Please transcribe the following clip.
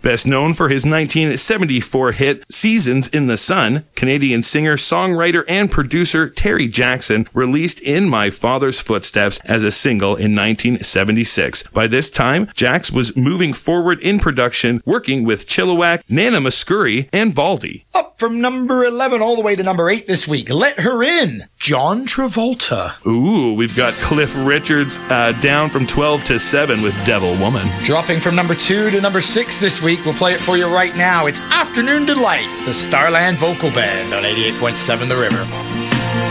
Best known for his 1974 hit Seasons in the Sun, Canadian singer, songwriter, and producer Terry Jackson released In My Father's Footsteps as a single in 1976. By this time, Jax was moving forward in production, working with Chilliwack, Nana Muscuri, and Valdy. Up from number 11 all the way to number 8 this week, Let Her In, John Travolta. Ooh, we've got Cliff Richards down from 12 to 7 with Devil Woman. Dropping from number 2 to number 6 this week, we'll play it for you right now. It's Afternoon Delight, the Starland Vocal Band on 88.7 The River.